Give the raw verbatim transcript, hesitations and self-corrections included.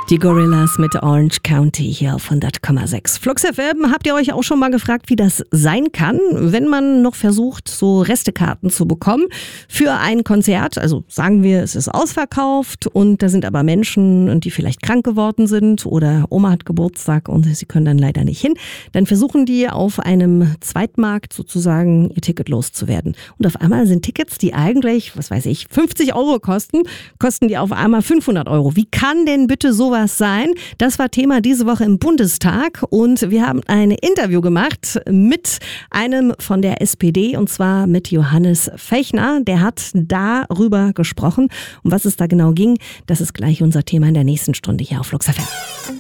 Die Gorillas mit Orange County hier auf hundert Komma sechs. Flux F M, habt ihr euch auch schon mal gefragt, wie das sein kann, wenn man noch versucht, so Restekarten zu bekommen für ein Konzert? Also sagen wir, es ist ausverkauft und da sind aber Menschen, die vielleicht krank geworden sind oder Oma hat Geburtstag und sie können dann leider nicht hin. Dann versuchen die auf einem Zweitmarkt sozusagen ihr Ticket loszuwerden. Und auf einmal sind Tickets, die eigentlich, was weiß ich, fünfzig Euro kosten, kosten die auf einmal fünfhundert Euro. Wie kann denn bitte sowas sein? Das war Thema diese Woche im Bundestag und wir haben ein Interview gemacht mit einem von der S P D und zwar mit Johannes Fechner. Der hat darüber gesprochen. Um was es da genau ging, das ist gleich unser Thema in der nächsten Stunde hier auf Flux F M.